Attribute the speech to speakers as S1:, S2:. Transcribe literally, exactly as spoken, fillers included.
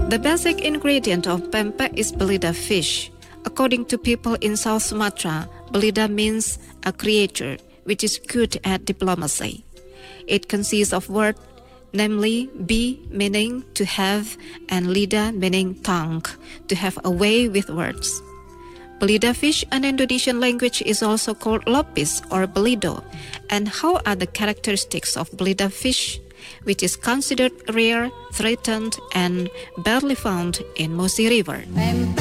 S1: The basic ingredient of pempek is belida fish. According to people in South Sumatra, belida means a creature which is good at diplomacy. It consists of words, namely bi meaning to have and lida meaning tongue, to have a way with words. Belida fish in Indonesian language is also called lopis or belido. And how are the characteristics of belida fish, which is considered rare, threatened, and barely found in Musi River?